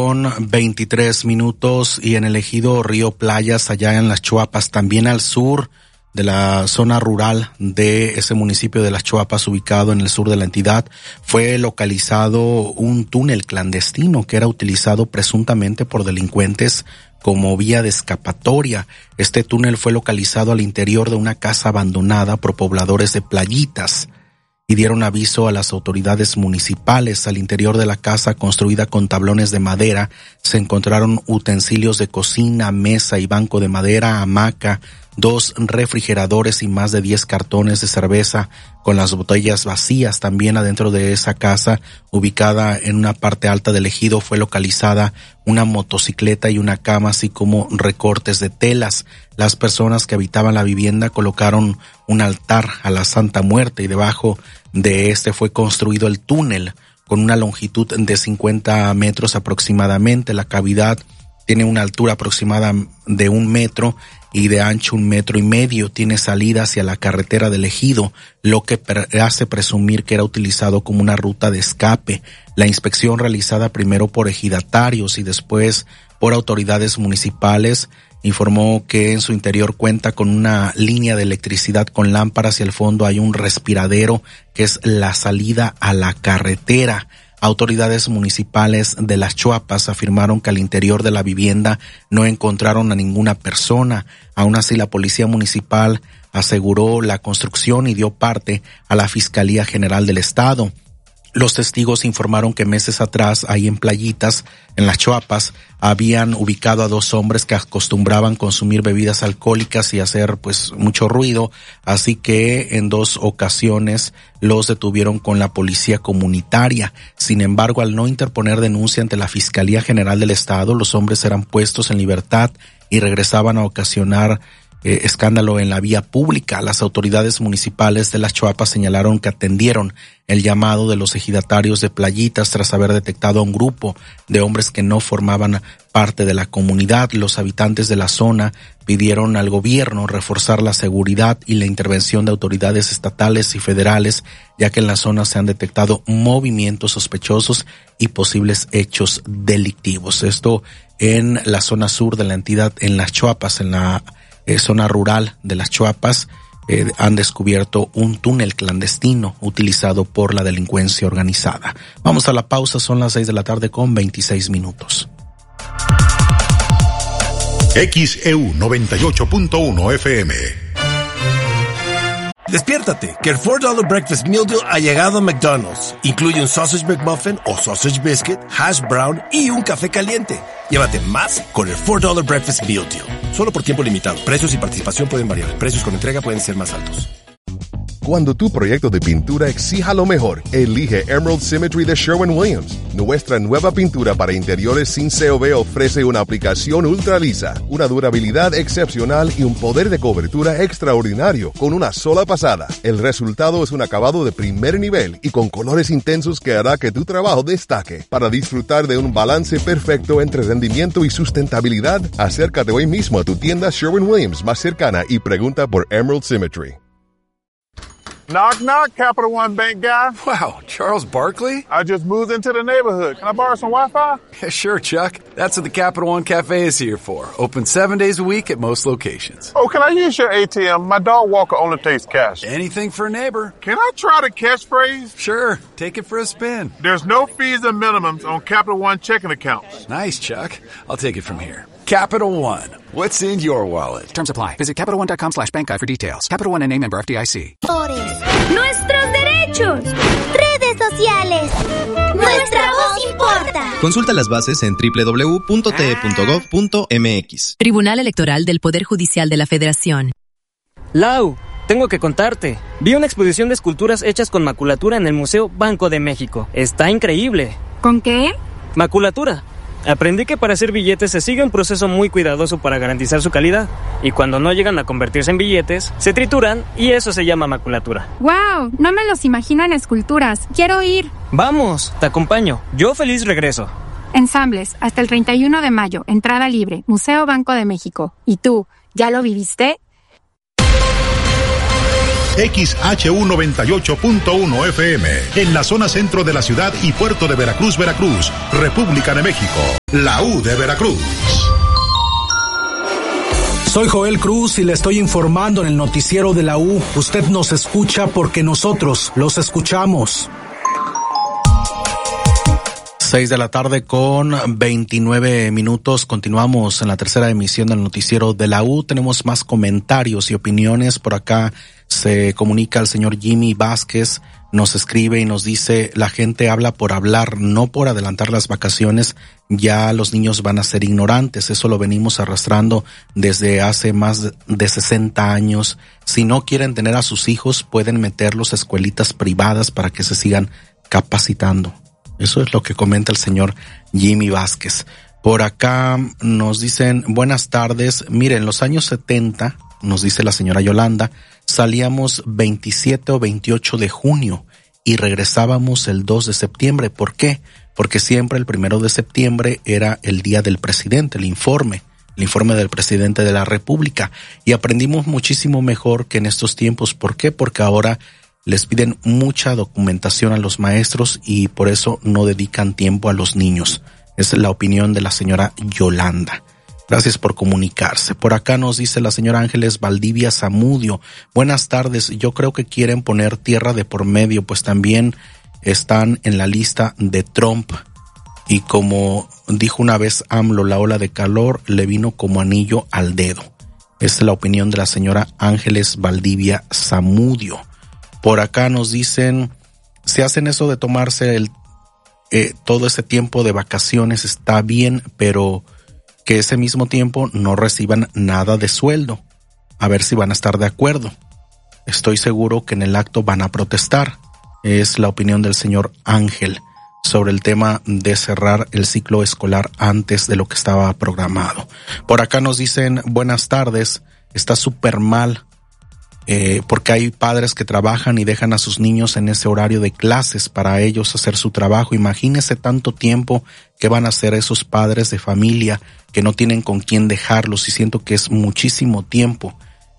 7:23 y en el ejido Río Playas, allá en Las Chuapas, también al sur de la zona rural de ese municipio de Las Chuapas, ubicado en el sur de la entidad, fue localizado un túnel clandestino que era utilizado presuntamente por delincuentes como vía de escapatoria. Este túnel fue localizado al interior de una casa abandonada por pobladores de Playitas y dieron aviso a las autoridades municipales. Al interior de la casa, construida con tablones de madera, se encontraron utensilios de cocina, mesa y banco de madera, hamaca, 2 refrigeradores y más de 10 cartones de cerveza con las botellas vacías. También adentro de esa casa, ubicada en una parte alta del ejido, fue localizada una motocicleta y una cama, así como recortes de telas. Las personas que habitaban la vivienda colocaron un altar a la Santa Muerte y debajo de este fue construido el túnel con una longitud de 50 metros aproximadamente. La cavidad tiene una altura aproximada de 1 metro y de ancho 1,5 metros. Tiene salida hacia la carretera del ejido, lo que hace presumir que era utilizado como una ruta de escape. La inspección, realizada primero por ejidatarios y después por autoridades municipales, informó que en su interior cuenta con una línea de electricidad con lámparas y al fondo hay un respiradero que es la salida a la carretera. Autoridades municipales de Las Chuapas afirmaron que al interior de la vivienda no encontraron a ninguna persona. Aún así, la policía municipal aseguró la construcción y dio parte a la Fiscalía General del Estado. Los testigos informaron que meses atrás, ahí en Playitas, en Las Chuapas, habían ubicado a 2 hombres que acostumbraban consumir bebidas alcohólicas y hacer mucho ruido, así que en 2 ocasiones los detuvieron con la policía comunitaria. Sin embargo, al no interponer denuncia ante la Fiscalía General del Estado, los hombres eran puestos en libertad y regresaban a ocasionar escándalo en la vía pública. Las autoridades municipales de Las Chuapas señalaron que atendieron el llamado de los ejidatarios de Playitas tras haber detectado a un grupo de hombres que no formaban parte de la comunidad. Los habitantes de la zona pidieron al gobierno reforzar la seguridad y la intervención de autoridades estatales y federales, ya que en la zona se han detectado movimientos sospechosos y posibles hechos delictivos. Esto en la zona sur de la entidad, en Las Chuapas, en la zona rural de Las Chuapas. Han descubierto un túnel clandestino utilizado por la delincuencia organizada. Vamos a la pausa, son las 6:26 p.m. XEU 98.1 FM. Despiértate, que el $4 Breakfast Meal Deal ha llegado a McDonald's. Incluye un Sausage McMuffin o Sausage Biscuit, Hash Brown y un café caliente. Llévate más con el $4 Breakfast Meal Deal. Solo por tiempo limitado. Precios y participación pueden variar. Precios con entrega pueden ser más altos. Cuando tu proyecto de pintura exija lo mejor, elige Emerald Symmetry de Sherwin-Williams. Nuestra nueva pintura para interiores sin COV ofrece una aplicación ultra lisa, una durabilidad excepcional y un poder de cobertura extraordinario con una sola pasada. El resultado es un acabado de primer nivel y con colores intensos que hará que tu trabajo destaque. Para disfrutar de un balance perfecto entre rendimiento y sustentabilidad, acércate hoy mismo a tu tienda Sherwin-Williams más cercana y pregunta por Emerald Symmetry. Knock, knock, Capital One Bank guy. Wow, Charles Barkley? I just moved into the neighborhood. Can I borrow some Wi-Fi? Yeah, sure, Chuck. That's what the Capital One Cafe is here for. Open 7 days a week at most locations. Oh, can I use your ATM? My dog walker only takes cash. Anything for a neighbor. Can I try the catchphrase? Sure, take it for a spin. There's no fees or minimums on Capital One checking accounts. Nice, Chuck. I'll take it from here. Capital One. What's in your wallet? Terms apply. Visit CapitalOne.com/bankguide for details. Capital One, N.A. member FDIC. ¡Nuestros derechos! Redes sociales. ¡Nuestra voz importa! Consulta las bases en www.te.gov.mx. Tribunal Electoral del Poder Judicial de la Federación. Lau, tengo que contarte. Vi una exposición de esculturas hechas con maculatura en el Museo Banco de México. Está increíble. ¿Con qué? Maculatura. Aprendí que para hacer billetes se sigue un proceso muy cuidadoso para garantizar su calidad. Y cuando no llegan a convertirse en billetes, se trituran y eso se llama maculatura. ¡Wow! No me los imagino en esculturas. ¡Quiero ir! ¡Vamos! Te acompaño. Yo feliz regreso. Ensambles, hasta el 31 de mayo. Entrada libre. Museo Banco de México. ¿Y tú, ya lo viviste? XHU 98.1 FM, en la zona centro de la ciudad y puerto de Veracruz, Veracruz, República de México. La U de Veracruz. Soy Joel Cruz y le estoy informando en el noticiero de la U. Usted nos escucha porque nosotros los escuchamos. 6 de la tarde con 29 minutos. Continuamos en la tercera emisión del noticiero de la U. Tenemos más comentarios y opiniones. Por acá se comunica el señor Jimmy Vázquez. Nos escribe y nos dice: la gente habla por hablar, no por adelantar las vacaciones. Ya los niños van a ser ignorantes. Eso lo venimos arrastrando desde hace más de 60 años. Si no quieren tener a sus hijos, pueden meterlos a escuelitas privadas para que se sigan capacitando. Eso es lo que comenta el señor Jimmy Vázquez. Por acá nos dicen: buenas tardes. Mire, en los años 70, nos dice la señora Yolanda, salíamos 27 o 28 de junio y regresábamos el 2 de septiembre. ¿Por qué? Porque siempre el 1 de septiembre era el día del presidente, el informe del presidente de la República. Y aprendimos muchísimo mejor que en estos tiempos. ¿Por qué? Porque ahora les piden mucha documentación a los maestros y por eso no dedican tiempo a los niños. Es la opinión de la señora Yolanda. Gracias por comunicarse. Por acá nos dice la señora Ángeles Valdivia Zamudio: buenas tardes. Yo creo que quieren poner tierra de por medio, pues también están en la lista de Trump. Y como dijo una vez AMLO, la ola de calor le vino como anillo al dedo. Es la opinión de la señora Ángeles Valdivia Zamudio. Por acá nos dicen: si hacen eso de tomarse todo ese tiempo de vacaciones está bien, pero que ese mismo tiempo no reciban nada de sueldo. A ver si van a estar de acuerdo. Estoy seguro que en el acto van a protestar. Es la opinión del señor Ángel sobre el tema de cerrar el ciclo escolar antes de lo que estaba programado. Por acá nos dicen: buenas tardes, está súper mal. Porque hay padres que trabajan y dejan a sus niños en ese horario de clases para ellos hacer su trabajo. Imagínese tanto tiempo que van a hacer esos padres de familia que no tienen con quién dejarlos, y siento que es muchísimo tiempo.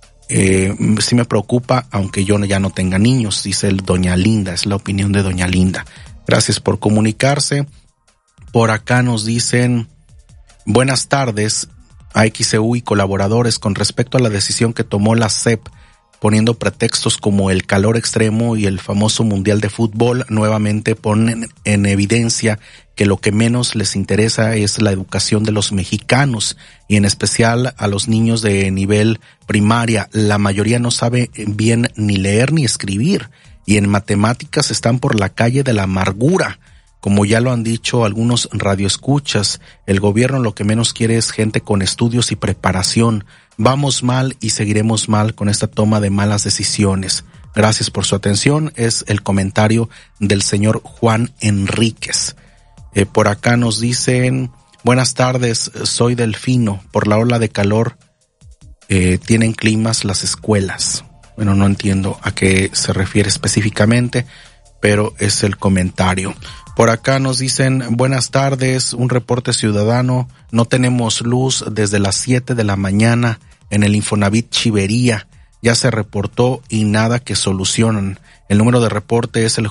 Sí me preocupa, aunque yo ya no tenga niños, dice doña Linda. Es la opinión de doña Linda. Gracias por comunicarse. Por acá nos dicen: buenas tardes a XEU y colaboradores. Con respecto a la decisión que tomó la SEP, poniendo pretextos como el calor extremo y el famoso Mundial de Fútbol, nuevamente ponen en evidencia que lo que menos les interesa es la educación de los mexicanos, y en especial a los niños de nivel primaria. La mayoría no sabe bien ni leer ni escribir, y en matemáticas están por la calle de la amargura. Como ya lo han dicho algunos radioescuchas, el gobierno lo que menos quiere es gente con estudios y preparación. Vamos mal y seguiremos mal con esta toma de malas decisiones. Gracias por su atención. Es el comentario del señor Juan Enríquez. Por acá nos dicen: buenas tardes, soy Delfino. Por la ola de calor tienen climas las escuelas. Bueno, no entiendo a qué se refiere específicamente, pero es el comentario. Por acá nos dicen: buenas tardes, un reporte ciudadano. No tenemos luz desde las 7 de la mañana en el Infonavit Chivería. Ya se reportó y nada que solucionan. El número de reporte es el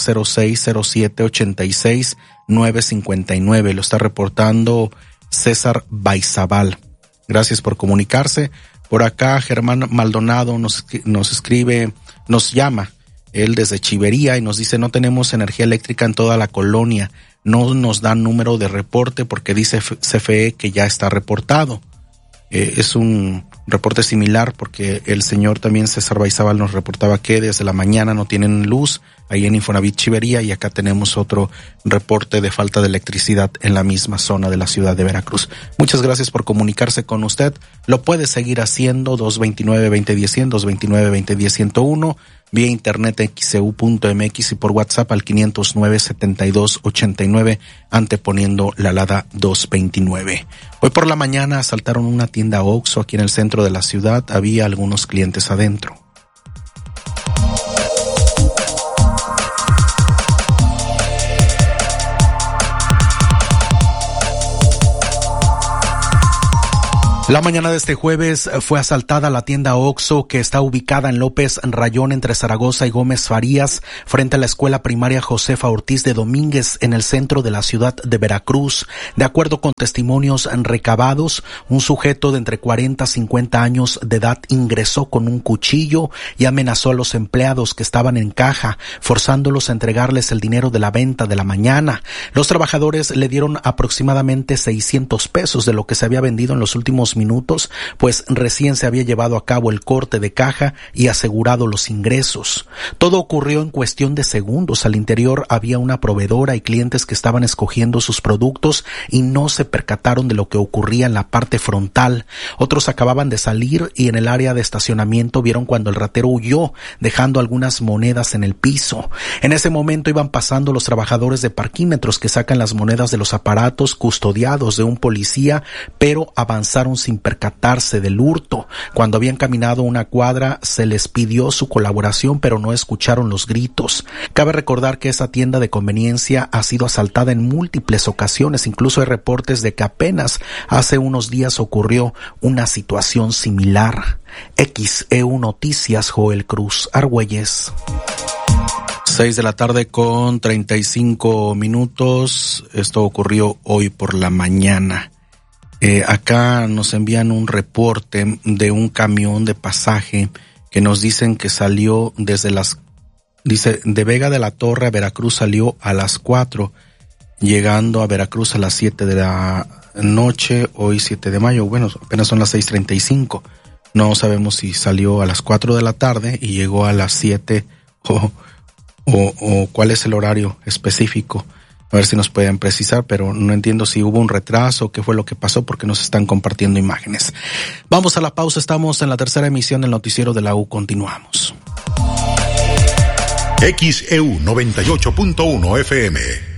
J060786-959. Lo está reportando César Baizabal. Gracias por comunicarse. Por acá Germán Maldonado nos escribe, nos llama, él desde Chivería, y nos dice: no tenemos energía eléctrica en toda la colonia. No nos dan número de reporte porque dice CFE que ya está reportado. Es un reporte similar porque el señor también César Baizabal nos reportaba que desde la mañana no tienen luz ahí en Infonavit Chivería, y acá tenemos otro reporte de falta de electricidad en la misma zona de la ciudad de Veracruz. Muchas gracias por comunicarse con usted. Lo puede seguir haciendo 229-2010-100, 229-2010-101, vía internet xeu.mx y por WhatsApp al 509-7289, anteponiendo la alada 229. Hoy por la mañana asaltaron una tienda Oxxo aquí en el centro de la ciudad. Había algunos clientes adentro. La mañana de este jueves fue asaltada la tienda Oxxo, que está ubicada en López Rayón entre Zaragoza y Gómez Farías, frente a la escuela primaria Josefa Ortiz de Domínguez, en el centro de la ciudad de Veracruz. De acuerdo con testimonios recabados, un sujeto de entre 40 y 50 años de edad ingresó con un cuchillo y amenazó a los empleados que estaban en caja, forzándolos a entregarles el dinero de la venta de la mañana. Los trabajadores le dieron aproximadamente 600 pesos de lo que se había vendido en los últimos minutos, pues recién se había llevado a cabo el corte de caja y asegurado los ingresos. Todo ocurrió en cuestión de segundos. Al interior había una proveedora y clientes que estaban escogiendo sus productos y no se percataron de lo que ocurría en la parte frontal. Otros acababan de salir y en el área de estacionamiento vieron cuando el ratero huyó, dejando algunas monedas en el piso. En ese momento iban pasando los trabajadores de parquímetros que sacan las monedas de los aparatos custodiados de un policía, pero avanzaron sin percatarse del hurto. Cuando habían caminado una cuadra, se les pidió su colaboración, pero no escucharon los gritos. Cabe recordar que esa tienda de conveniencia ha sido asaltada en múltiples ocasiones. Incluso hay reportes de que apenas hace unos días ocurrió una situación similar. XEU Noticias, Joel Cruz Argüelles. 6 de la tarde con 35 minutos. Esto ocurrió hoy por la mañana. Acá nos envían un reporte de un camión de pasaje que nos dicen que salió de Vega de la Torre a Veracruz, salió a las 4, llegando a Veracruz a las 7 de la noche, hoy 7 de mayo, bueno, apenas son las 6:35. No sabemos si salió a las 4 de la tarde y llegó a las 7 o cuál es el horario específico. A ver si nos pueden precisar, pero no entiendo si hubo un retraso, qué fue lo que pasó, porque nos están compartiendo imágenes. Vamos a la pausa, estamos en la tercera emisión del noticiero de la U, continuamos. XEU 98.1 FM.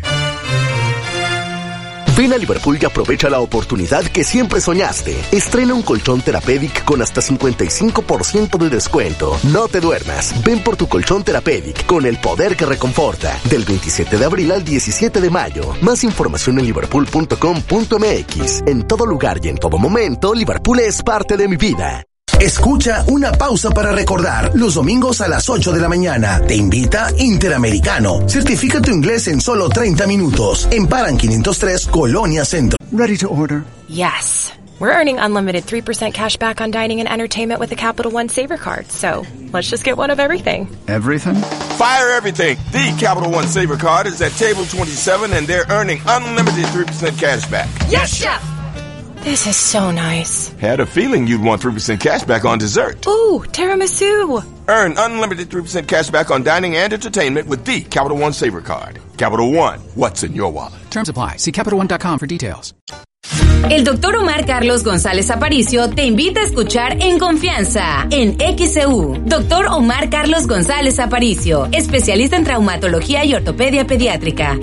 Ven a Liverpool y aprovecha la oportunidad que siempre soñaste. Estrena un colchón Therapeutic con hasta 55% de descuento. No te duermas. Ven por tu colchón Therapeutic con el poder que reconforta. Del 27 de abril al 17 de mayo. Más información en liverpool.com.mx. En todo lugar y en todo momento, Liverpool es parte de mi vida. Escucha Una Pausa para Recordar los domingos a las 8 de la mañana. Te invita Interamericano. Certifica tu inglés en solo 30 minutos. En Paran 503, Colonia Centro. Ready to order? Yes. We're earning unlimited 3% cash back on dining and entertainment with the Capital One Saver Card. So let's just get one of everything. Everything? Fire everything. The Capital One Saver Card is at table 27 and they're earning unlimited 3% cash back. Yes, Chef! This is so nice. Had a feeling you'd want 3% cash back on dessert. Ooh, tiramisu. Earn unlimited 3% cash back on dining and entertainment with the Capital One Saver Card. Capital One, what's in your wallet? Terms apply. See CapitalOne.com for details. El doctor Omar Carlos González Aparicio te invita a escuchar En Confianza, en XEU. Doctor Omar Carlos González Aparicio, especialista en traumatología y ortopedia pediátrica.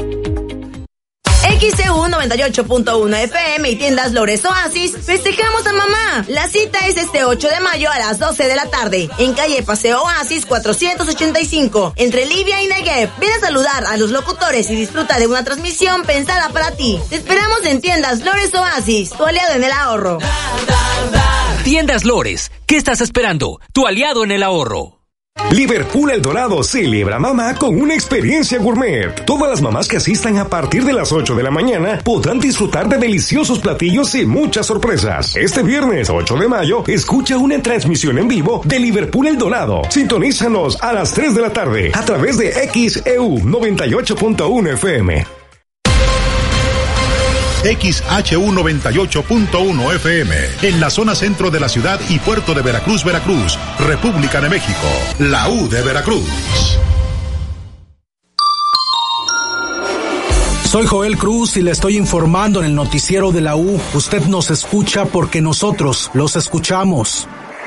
XEU 98.1 FM y tiendas Lores Oasis, festejamos a mamá. La cita es este 8 de mayo a las 12 de la tarde, en calle Paseo Oasis 485, entre Libia y Negev. Ven a saludar a los locutores y disfruta de una transmisión pensada para ti. Te esperamos en tiendas Lores Oasis, tu aliado en el ahorro. Tiendas Lores, ¿qué estás esperando? Tu aliado en el ahorro. Liverpool El Dorado celebra mamá con una experiencia gourmet. Todas las mamás que asistan a partir de las 8 de la mañana podrán disfrutar de deliciosos platillos y muchas sorpresas. Este viernes 8 de mayo, escucha una transmisión en vivo de Liverpool El Dorado. Sintonízanos a las 3 de la tarde a través de XEU 98.1 FM. XHU 98.1 FM, en la zona centro de la ciudad y puerto de Veracruz, Veracruz, República de México, la U de Veracruz. Soy Joel Cruz y le estoy informando en el noticiero de la U. Usted nos escucha porque nosotros los escuchamos.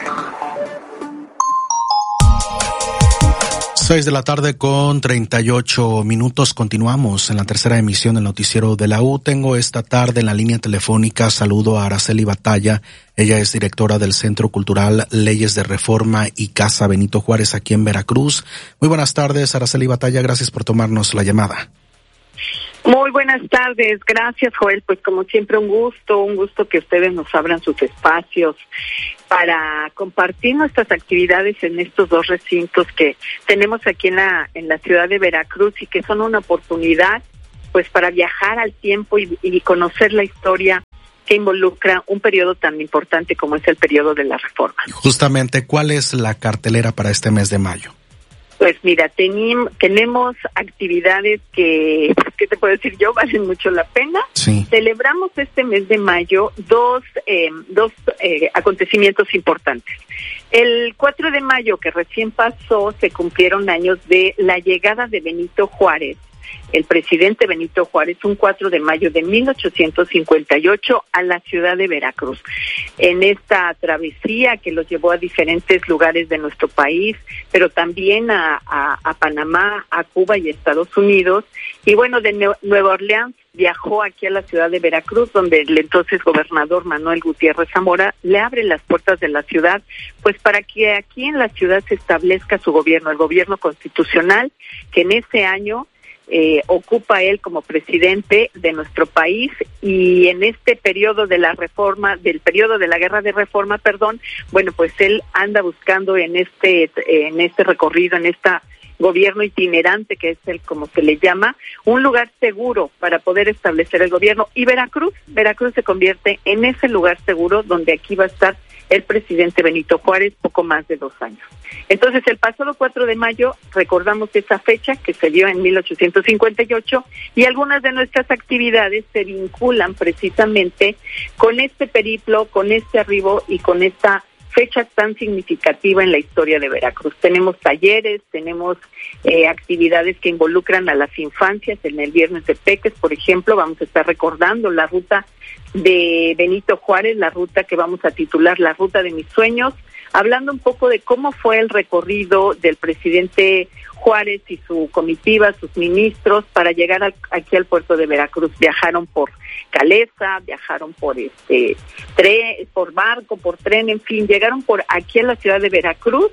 6 de la tarde con 38 minutos. Continuamos en la tercera emisión del noticiero de la U. Tengo esta tarde en la línea telefónica, saludo a Araceli Batalla. Ella es directora del Centro Cultural Leyes de Reforma y Casa Benito Juárez aquí en Veracruz. Muy buenas tardes, Araceli Batalla. Gracias por tomarnos la llamada. Muy buenas tardes, gracias Joel, pues como siempre un gusto que ustedes nos abran sus espacios para compartir nuestras actividades en estos dos recintos que tenemos aquí en la ciudad de Veracruz y que son una oportunidad pues para viajar al tiempo y conocer la historia que involucra un periodo tan importante como es el periodo de la Reforma. Justamente, ¿cuál es la cartelera para este mes de mayo? Pues mira, tenemos actividades que, ¿qué te puedo decir yo? Valen mucho la pena. Sí. Celebramos este mes de mayo dos acontecimientos importantes. El 4 de mayo, que recién pasó, se cumplieron años de la llegada de Benito Juárez, el presidente Benito Juárez, un 4 de mayo de 1858 a la ciudad de Veracruz. En esta travesía que los llevó a diferentes lugares de nuestro país, pero también a Panamá, a Cuba y Estados Unidos. Y bueno, de Nueva Orleans viajó aquí a la ciudad de Veracruz, donde el entonces gobernador Manuel Gutiérrez Zamora le abre las puertas de la ciudad, pues para que aquí en la ciudad se establezca su gobierno, el gobierno constitucional, que en ese año ocupa él como presidente de nuestro país. Y en este periodo de la reforma, del periodo de la guerra de reforma, bueno, pues él anda buscando en este recorrido, en esta gobierno itinerante, que es el como se le llama, un lugar seguro para poder establecer el gobierno. Y Veracruz se convierte en ese lugar seguro donde aquí va a estar el presidente Benito Juárez poco más de 2 años. Entonces, el pasado 4 de mayo recordamos esa fecha que se dio en 1858 y algunas de nuestras actividades se vinculan precisamente con este periplo, con este arribo y con esta fecha tan significativa en la historia de Veracruz. Tenemos talleres, tenemos actividades que involucran a las infancias. En el Viernes de Peques, por ejemplo, vamos a estar recordando la ruta de Benito Juárez, la ruta que vamos a titular La Ruta de Mis Sueños, hablando un poco de cómo fue el recorrido del presidente Juárez y su comitiva, sus ministros, para llegar aquí al puerto de Veracruz. Viajaron por Calesa, viajaron por por barco, por tren, en fin, llegaron por aquí a la ciudad de Veracruz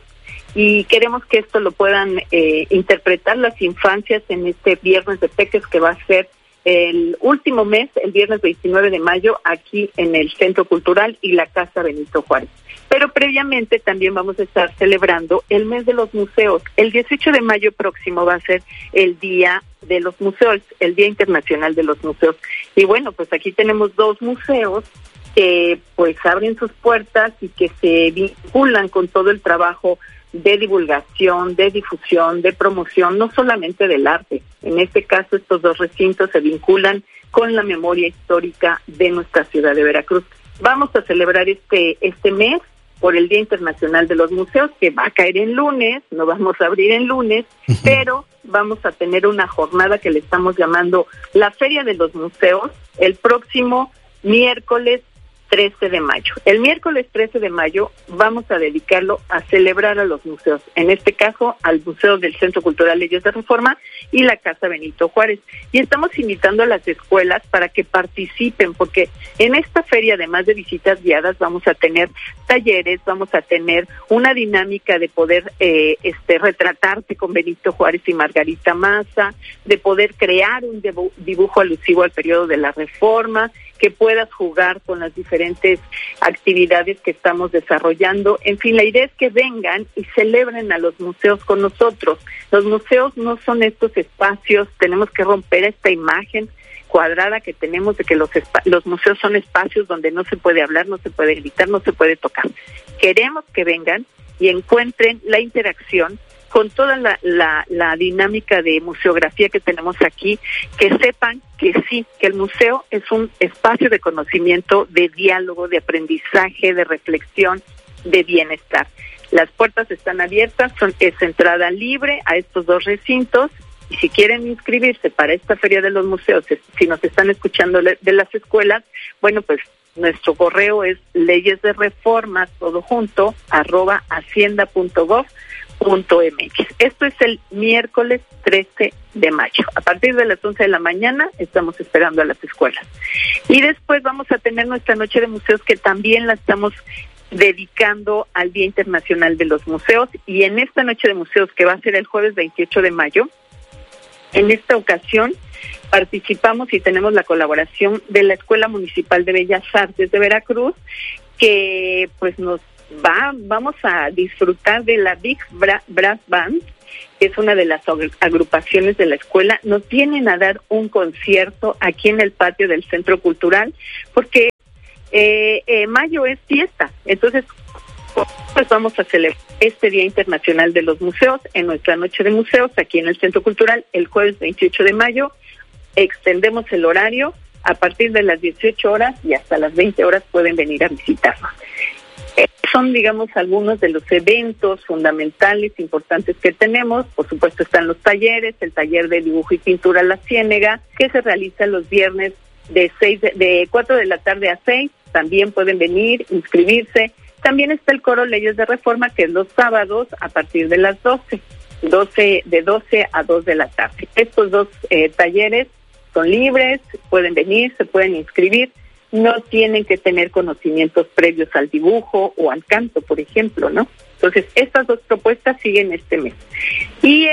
y queremos que esto lo puedan interpretar las infancias en este Viernes de Peques, que va a ser el último mes, el viernes 29 de mayo, aquí en el Centro Cultural y la Casa Benito Juárez. Pero previamente también vamos a estar celebrando el mes de los museos. El 18 de mayo próximo va a ser el Día de los Museos, el Día Internacional de los Museos. Y bueno, pues aquí tenemos 2 museos que pues abren sus puertas y que se vinculan con todo el trabajo de divulgación, de difusión, de promoción, no solamente del arte. En este caso, estos 2 recintos se vinculan con la memoria histórica de nuestra ciudad de Veracruz. Vamos a celebrar este mes por el Día Internacional de los Museos, que va a caer en lunes, no vamos a abrir en lunes, pero vamos a tener una jornada que le estamos llamando la Feria de los Museos, el próximo miércoles 13 de mayo. El miércoles 13 de mayo vamos a dedicarlo a celebrar a los museos, en este caso al Museo del Centro Cultural Leyes de Reforma y la Casa Benito Juárez. Y estamos invitando a las escuelas para que participen, porque en esta feria, además de visitas guiadas, vamos a tener talleres, vamos a tener una dinámica de poder retratarte con Benito Juárez y Margarita Maza, de poder crear un dibujo alusivo al periodo de la Reforma, que puedas jugar con las diferentes actividades que estamos desarrollando. En fin, la idea es que vengan y celebren a los museos con nosotros. Los museos no son estos espacios, tenemos que romper esta imagen cuadrada que tenemos de que los museos son espacios donde no se puede hablar, no se puede gritar, no se puede tocar. Queremos que vengan y encuentren la interacción con toda la dinámica de museografía que tenemos aquí, que sepan que sí, que el museo es un espacio de conocimiento, de diálogo, de aprendizaje, de reflexión, de bienestar. Las puertas están abiertas, es entrada libre a estos 2 recintos, y si quieren inscribirse para esta Feria de los Museos, si nos están escuchando de las escuelas, bueno, pues nuestro correo es leyesdereforma, todo junto, @hacienda.gov.mx. Esto es el miércoles 13 de mayo. A partir de las 11 de la mañana estamos esperando a las escuelas. Y después vamos a tener nuestra noche de museos, que también la estamos dedicando al Día Internacional de los Museos. Y en esta noche de museos, que va a ser el jueves 28 de mayo, En esta ocasión participamos y tenemos la colaboración de la Escuela Municipal de Bellas Artes de Veracruz, que pues vamos a disfrutar de la Big Brass Band, que es una de las agrupaciones de la escuela. Nos vienen a dar un concierto aquí en el patio del Centro Cultural, porque mayo es fiesta, entonces pues vamos a celebrar este Día Internacional de los Museos en nuestra noche de museos aquí en el Centro Cultural el jueves 28 de mayo. Extendemos el horario a partir de las 18 horas y hasta las 20 horas pueden venir a visitarnos. Son, digamos, algunos de los eventos fundamentales, importantes que tenemos. Por supuesto están los talleres, el taller de dibujo y pintura La Ciénega, que se realiza los viernes de 4 de la tarde a 6. También pueden venir, inscribirse. También está el coro Leyes de Reforma, que es los sábados a partir de las 12 a 2 de la tarde. Estos dos talleres son libres, pueden venir, se pueden inscribir. No tienen que tener conocimientos previos al dibujo o al canto, por ejemplo, ¿no? Entonces, estas dos propuestas siguen este mes. Y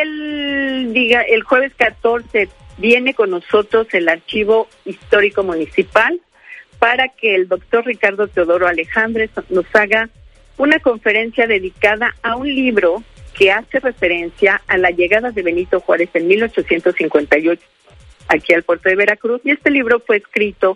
el jueves 14 viene con nosotros el Archivo Histórico Municipal para que el doctor Ricardo Teodoro Alejandre nos haga una conferencia dedicada a un libro que hace referencia a la llegada de Benito Juárez en 1858 aquí al puerto de Veracruz. Y este libro fue escrito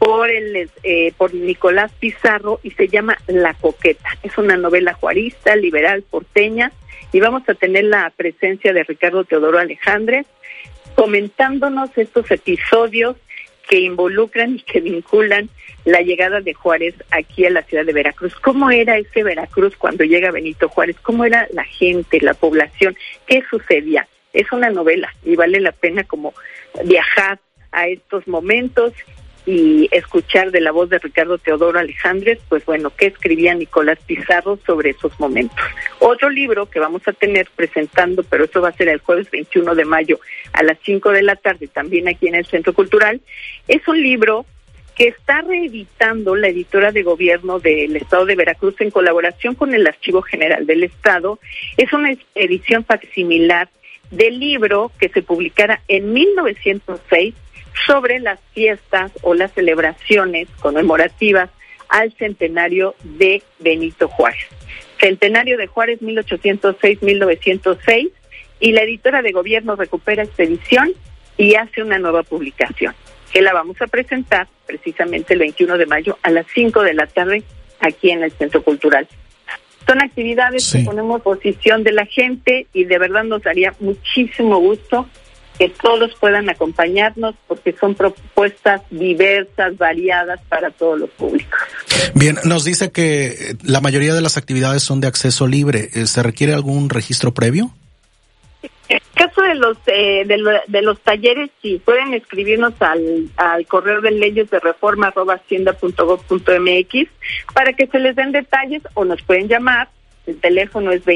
por Nicolás Pizarro y se llama La Coqueta. Es una novela juarista, liberal, porteña, y vamos a tener la presencia de Ricardo Teodoro Alejandre comentándonos estos episodios que involucran y que vinculan la llegada de Juárez aquí a la ciudad de Veracruz. ¿Cómo era ese Veracruz cuando llega Benito Juárez? ¿Cómo era la gente, la población? ¿Qué sucedía? Es una novela y vale la pena como viajar a estos momentos y escuchar de la voz de Ricardo Teodoro Alejandre, pues bueno, qué escribía Nicolás Pizarro sobre esos momentos. Otro libro que vamos a tener presentando, pero eso va a ser el jueves 21 de mayo a las 5 de la tarde, también aquí en el Centro Cultural, es un libro que está reeditando la editora de gobierno del Estado de Veracruz en colaboración con el Archivo General del Estado. Es una edición facsimilar del libro que se publicara en 1906 sobre las fiestas o las celebraciones conmemorativas al centenario de Benito Juárez. Centenario de Juárez 1806-1906, y la editora de gobierno recupera esta edición y hace una nueva publicación, que la vamos a presentar precisamente el 21 de mayo a las 5 de la tarde aquí en el Centro Cultural. Son actividades que ponemos a posición de la gente y de verdad nos daría muchísimo gusto que todos puedan acompañarnos porque son propuestas diversas, variadas para todos los públicos. Bien, nos dice que la mayoría de las actividades son de acceso libre. ¿Se requiere algún registro previo? En el caso de los talleres, sí, pueden escribirnos al correo de leyesdereforma@hacienda.gov.mx para que se les den detalles o nos pueden llamar. El teléfono es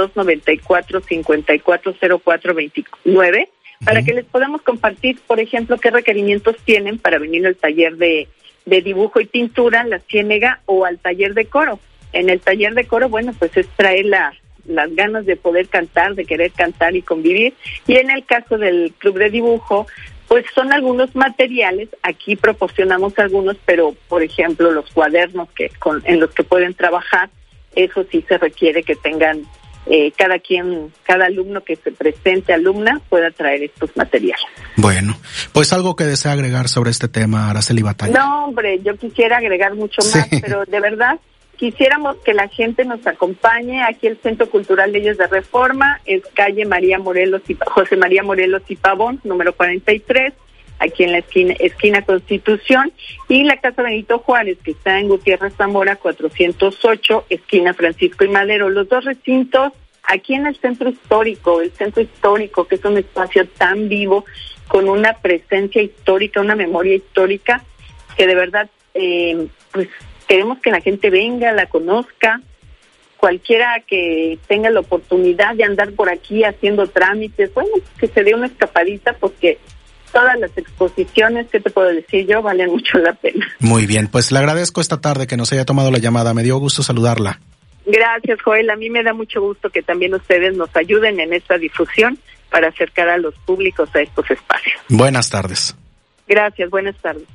2294-540429 para que les podamos compartir, por ejemplo, qué requerimientos tienen para venir al taller de dibujo y pintura, La Ciénega, o al taller de coro. En el taller de coro, bueno, pues es traer las ganas de poder cantar, de querer cantar y convivir. Y en el caso del club de dibujo, pues son algunos materiales, aquí proporcionamos algunos, pero por ejemplo los cuadernos en los que pueden trabajar, eso sí se requiere que tengan cada alumno que se presente, alumna, pueda traer estos materiales. Bueno, pues algo que desea agregar sobre este tema, Araceli Batalla. No, hombre, yo quisiera agregar mucho más, pero de verdad quisiéramos que la gente nos acompañe. Aquí el Centro Cultural Leyes de Reforma es calle José María Morelos y Pavón, número 43, aquí en la esquina Constitución, y la Casa Benito Juárez, que está en Gutiérrez Zamora 408, esquina Francisco y Madero. Los dos recintos aquí en el centro histórico, que es un espacio tan vivo, con una presencia histórica, una memoria histórica, que de verdad, pues queremos que la gente venga, la conozca. Cualquiera que tenga la oportunidad de andar por aquí haciendo trámites, bueno, que se dé una escapadita, porque todas las exposiciones, ¿qué te puedo decir yo? Valen mucho la pena. Muy bien, pues le agradezco esta tarde que nos haya tomado la llamada. Me dio gusto saludarla. Gracias, Joel. A mí me da mucho gusto que también ustedes nos ayuden en esta difusión para acercar a los públicos a estos espacios. Buenas tardes. Gracias, buenas tardes.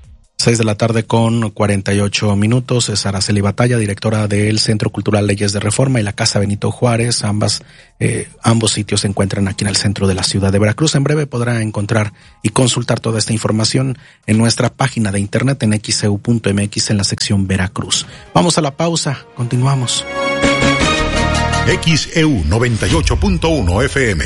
6:48 es Araceli Batalla, directora del Centro Cultural Leyes de Reforma y la Casa Benito Juárez. Ambos sitios se encuentran aquí en el centro de la ciudad de Veracruz. En breve podrá encontrar y consultar toda esta información en nuestra página de internet en xeu.mx en la sección Veracruz. Vamos a la pausa, continuamos. XEU 98.1 FM.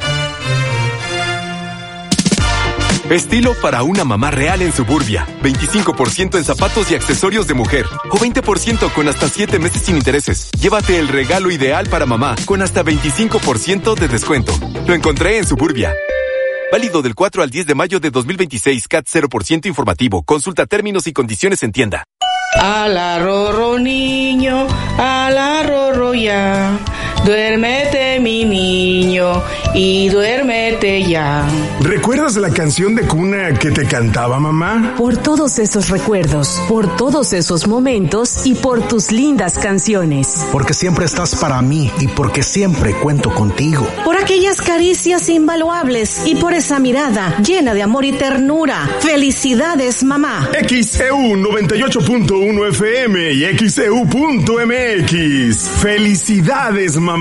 Estilo para una mamá real en Suburbia. 25% en zapatos y accesorios de mujer. O 20% con hasta 7 meses sin intereses. Llévate el regalo ideal para mamá con hasta 25% de descuento. Lo encontré en Suburbia. Válido del 4 al 10 de mayo de 2026. CAT 0% informativo. Consulta términos y condiciones en tienda. Ala rorro niño, ala rorro ya. Duérmete mi niño y duérmete ya. ¿Recuerdas la canción de cuna que te cantaba mamá? Por todos esos recuerdos, por todos esos momentos y por tus lindas canciones. Porque siempre estás para mí y porque siempre cuento contigo. Por aquellas caricias invaluables y por esa mirada llena de amor y ternura. Felicidades, mamá. XEU 98.1 FM y XEU.mx. Felicidades, mamá.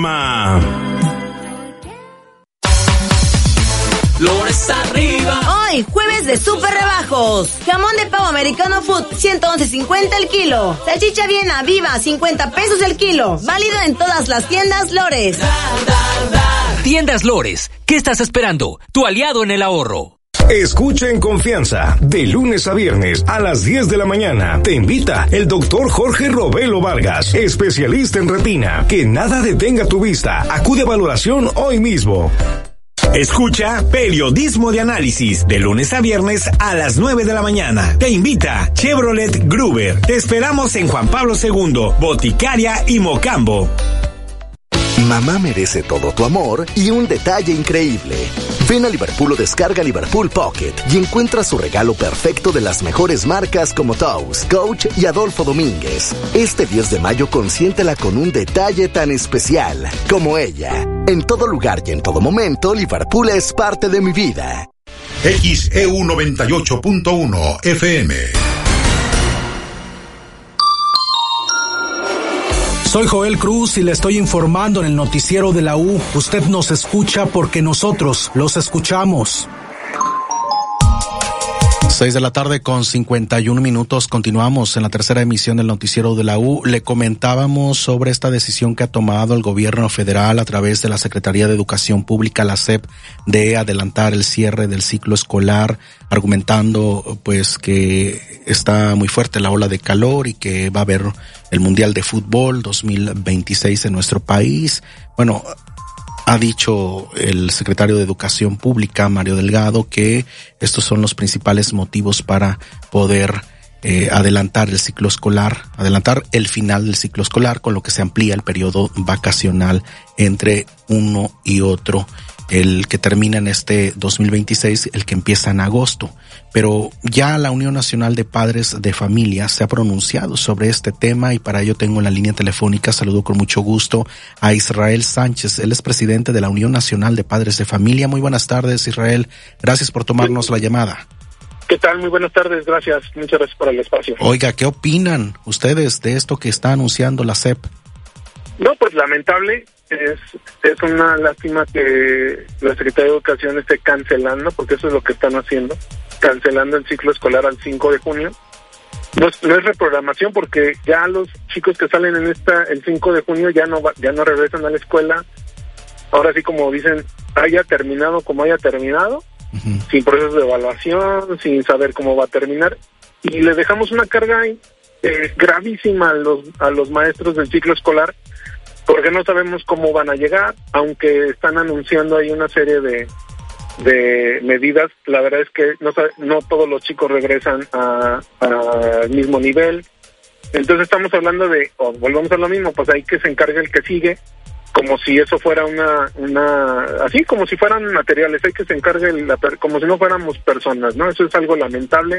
Flores arriba. Hoy, jueves de super rebajos. Jamón de pavo americano food, 111.50 el kilo. Salchicha Viena viva, 50 pesos el kilo. Válido en todas las tiendas Lores. Tiendas Lores, ¿qué estás esperando? Tu aliado en el ahorro. Escucha en confianza, de lunes a viernes a las 10 de la mañana. Te invita el doctor Jorge Robelo Vargas, especialista en retina. Que nada detenga tu vista. Acude a valoración hoy mismo. Escucha Periodismo de Análisis, de lunes a viernes a las 9 de la mañana. Te invita Chevrolet Gruber. Te esperamos en Juan Pablo II, Boticaria y Mocambo. Mamá merece todo tu amor y un detalle increíble. Ven a Liverpool o descarga Liverpool Pocket y encuentra su regalo perfecto de las mejores marcas como Toast, Coach y Adolfo Domínguez. Este 10 de mayo consiéntela con un detalle tan especial como ella. En todo lugar y en todo momento, Liverpool es parte de mi vida. XEU 98.1 FM. Soy Joel Cruz y le estoy informando en el noticiero de la U. Usted nos escucha porque nosotros los escuchamos. 6:51 p.m. Continuamos en la tercera emisión del noticiero de la U. Le comentábamos sobre esta decisión que ha tomado el gobierno federal a través de la Secretaría de Educación Pública, la SEP, de adelantar el cierre del ciclo escolar, argumentando pues que está muy fuerte la ola de calor y que va a haber el Mundial de Fútbol 2026 en nuestro país. Bueno, ha dicho el secretario de Educación Pública, Mario Delgado, que estos son los principales motivos para poder adelantar el ciclo escolar, adelantar el final del ciclo escolar, con lo que se amplía el periodo vacacional entre uno y otro, el que termina en este 2026, el que empieza en agosto. Pero ya la Unión Nacional de Padres de Familia se ha pronunciado sobre este tema y para ello tengo en la línea telefónica, saludo con mucho gusto a Israel Sánchez. Él es presidente de la Unión Nacional de Padres de Familia. Muy buenas tardes, Israel. Gracias por tomarnos la llamada. ¿Qué tal? Muy buenas tardes, gracias. Muchas gracias por el espacio. Oiga, ¿qué opinan ustedes de esto que está anunciando la SEP? No, pues lamentable. Es una lástima que la Secretaría de Educación esté cancelando, porque eso es lo que están haciendo, cancelando el ciclo escolar al 5 de junio. No es reprogramación, porque ya los chicos que salen en el 5 de junio ya no regresan a la escuela. Ahora sí, como dicen, haya terminado como haya terminado, sin proceso de evaluación, sin saber cómo va a terminar, y les dejamos una carga gravísima a los maestros del ciclo escolar, porque no sabemos cómo van a llegar, aunque están anunciando ahí una serie de medidas. La verdad es que no todos los chicos regresan al mismo nivel. Entonces estamos hablando volvemos a lo mismo, pues hay que se encargue el que sigue, como si eso fuera así como si fueran materiales, hay que se encargue como si no fuéramos personas, ¿no? Eso es algo lamentable.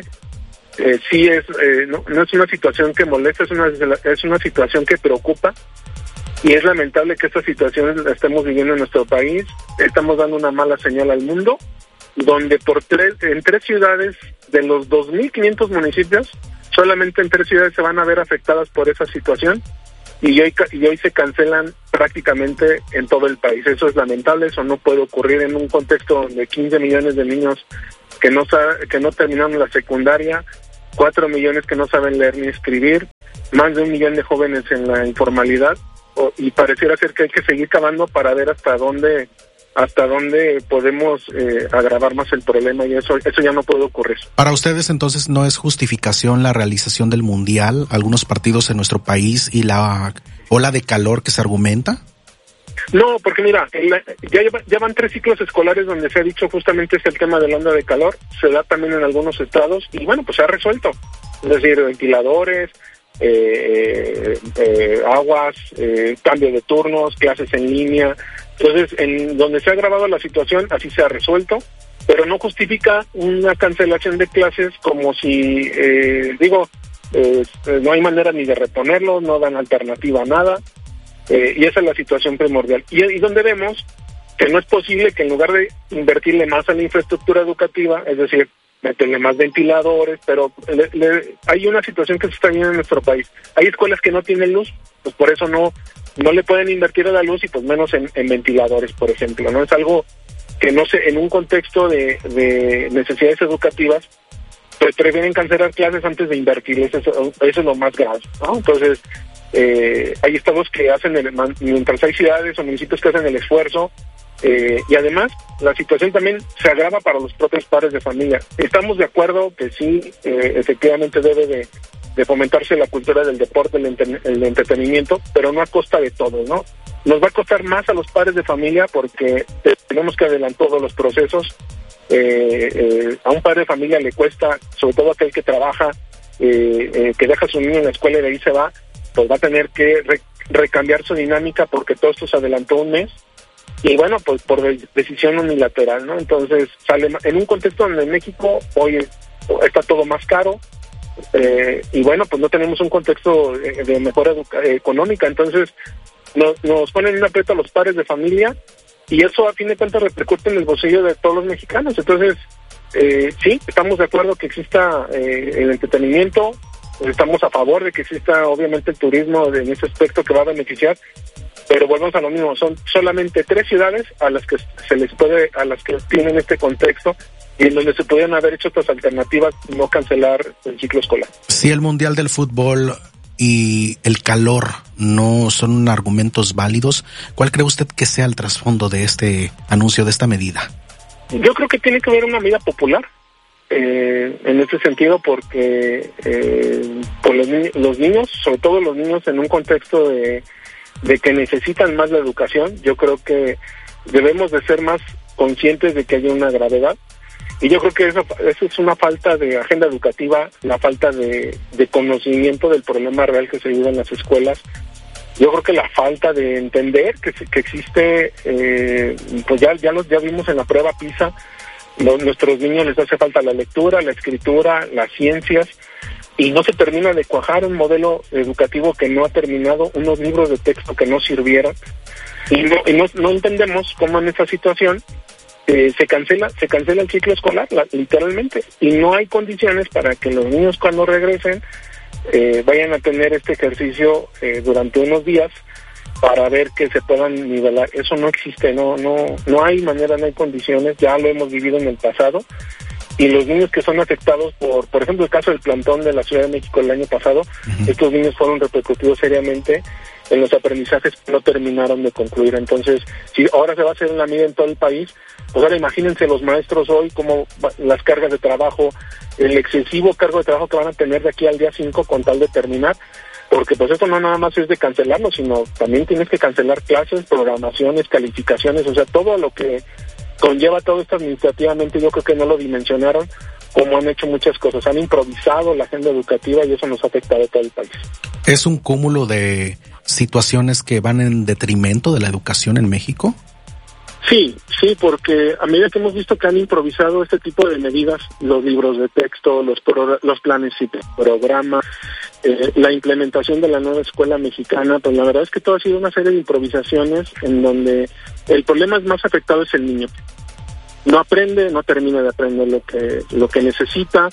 No es una situación que molesta, es una situación que preocupa. y es lamentable que esta situación la estemos viviendo en nuestro país. Estamos dando una mala señal al mundo, donde en 3 ciudades de los 2.500 municipios, solamente en 3 ciudades se van a ver afectadas por esa situación, y hoy se cancelan prácticamente en todo el país. Eso es lamentable, eso no puede ocurrir en un contexto donde 15 millones de niños que no terminaron la secundaria, 4 millones que no saben leer ni escribir, más de 1 millón de jóvenes en la informalidad, y pareciera ser que hay que seguir cavando para ver hasta dónde podemos agravar más el problema, y eso ya no puede ocurrir. Para ustedes, entonces, ¿no es justificación la realización del Mundial, algunos partidos en nuestro país y la ola de calor que se argumenta? No, porque mira, ya van 3 ciclos escolares donde se ha dicho justamente el tema de la onda de calor, se da también en algunos estados, y bueno, pues se ha resuelto. Es decir, ventiladores, aguas, cambio de turnos, clases en línea. Entonces, en donde se ha agravado la situación, así se ha resuelto, pero no justifica una cancelación de clases como si, no hay manera ni de reponerlo, no dan alternativa a nada, y esa es la situación primordial. Y donde vemos que no es posible que en lugar de invertirle más a la infraestructura educativa, es decir, meterle más ventiladores, pero hay una situación que se está viendo en nuestro país. Hay escuelas que no tienen luz, pues por eso no le pueden invertir a la luz, y pues menos en ventiladores, por ejemplo, ¿no? Es algo que no sé, en un contexto de necesidades educativas, pues prefieren cancelar clases antes de invertirles, eso es lo más grave, ¿no? Entonces, hay estados que hacen, mientras hay ciudades o municipios que hacen el esfuerzo, y además la situación también se agrava para los propios padres de familia. Estamos de acuerdo que sí, efectivamente debe de fomentarse la cultura del deporte, el entretenimiento, pero no a costa de todo, ¿no? Nos va a costar más a los padres de familia porque tenemos que adelantar todos los procesos. A un padre de familia le cuesta, sobre todo aquel que trabaja, que deja a su niño en la escuela y de ahí se va, pues va a tener que recambiar su dinámica porque todo esto se adelantó un mes. Y bueno, pues por decisión unilateral, ¿no? Entonces sale en un contexto donde en México hoy está todo más caro, y bueno, pues no tenemos un contexto de mejora económica, entonces nos ponen un aprieto a los padres de familia, y eso a fin de cuentas repercute en el bolsillo de todos los mexicanos. Entonces, sí, estamos de acuerdo que exista el entretenimiento, estamos a favor de que exista obviamente el turismo en ese aspecto que va a beneficiar, pero volvemos a lo mismo, son solamente 3 ciudades a las que a las que tienen este contexto, y en donde se podrían haber hecho otras alternativas, no cancelar el ciclo escolar. Si el Mundial del Fútbol y el calor no son argumentos válidos, ¿cuál cree usted que sea el trasfondo de este anuncio, de esta medida? Yo creo que tiene que haber una medida popular, en este sentido, porque por los niños, sobre todo los niños en un contexto de que necesitan más la educación, yo creo que debemos de ser más conscientes de que hay una gravedad, y yo creo que eso es una falta de agenda educativa, la falta de conocimiento del problema real que se vive en las escuelas. Yo creo que la falta de entender que existe, pues ya vimos en la prueba PISA, nuestros niños les hace falta la lectura, la escritura, las ciencias, y no se termina de cuajar un modelo educativo que no ha terminado, unos libros de texto que no sirvieron, y no entendemos cómo en esta situación se cancela el ciclo escolar, literalmente, y no hay condiciones para que los niños cuando regresen vayan a tener este ejercicio durante unos días para ver que se puedan nivelar. Eso no existe, no hay manera, no hay condiciones, ya lo hemos vivido en el pasado. Y los niños que son afectados por ejemplo, el caso del plantón de la Ciudad de México el año pasado, estos niños fueron repercutidos seriamente en los aprendizajes que no terminaron de concluir. Entonces, si ahora se va a hacer una medida en todo el país, pues ahora imagínense los maestros hoy, como las cargas de trabajo, el excesivo cargo de trabajo que van a tener de aquí al día 5 con tal de terminar, porque pues esto no nada más es de cancelarlo, sino también tienes que cancelar clases, programaciones, calificaciones, o sea, todo lo que conlleva todo esto administrativamente. Yo creo que no lo dimensionaron como han hecho muchas cosas, han improvisado la agenda educativa y eso nos ha afectado a todo el país. ¿Es un cúmulo de situaciones que van en detrimento de la educación en México? Sí, porque a medida que hemos visto que han improvisado este tipo de medidas, los libros de texto, los planes y programas, la implementación de la nueva escuela mexicana, pues la verdad es que todo ha sido una serie de improvisaciones en donde el problema es más afectado es el niño. No aprende, no termina de aprender lo que necesita,